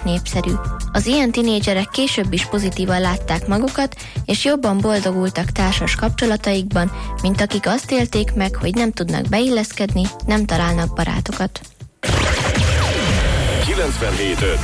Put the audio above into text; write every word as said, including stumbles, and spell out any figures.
népszerű. Az ilyen tinédzserek később is pozitívan látták magukat, és jobban boldogultak társas kapcsolataikban, mint akik azt élték meg, hogy nem tudnak beilleszkedni, nem találnak barátokat. kilencvenhét öt